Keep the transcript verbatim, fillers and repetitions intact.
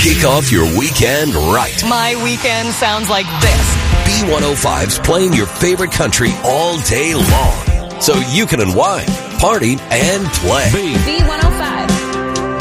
Kick off your weekend right. My weekend sounds like this. B one oh five's playing your favorite country all day long, so you can unwind, party, and play. B one oh five.